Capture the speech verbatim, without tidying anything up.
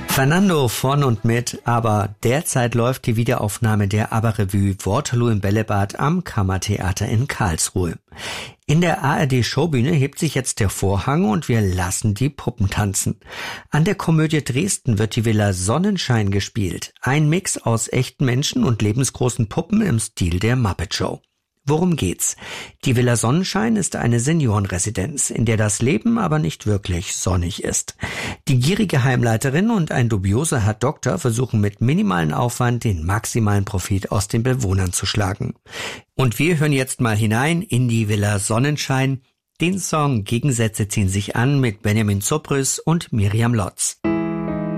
Fernando von und mit, aber derzeit läuft die Wiederaufnahme der ABBA-Revue Waterloo im Bällebad am Kammertheater in Karlsruhe. In der A R D-Showbühne hebt sich jetzt der Vorhang und wir lassen die Puppen tanzen. An der Komödie Dresden wird die Villa Sonnenschein gespielt. Ein Mix aus echten Menschen und lebensgroßen Puppen im Stil der Muppet Show. Worum geht's? Die Villa Sonnenschein ist eine Seniorenresidenz, in der das Leben aber nicht wirklich sonnig ist. Die gierige Heimleiterin und ein dubioser Herr Doktor versuchen mit minimalen Aufwand den maximalen Profit aus den Bewohnern zu schlagen. Und wir hören jetzt mal hinein in die Villa Sonnenschein. Den Song Gegensätze ziehen sich an mit Benjamin Zubrys und Miriam Lotz.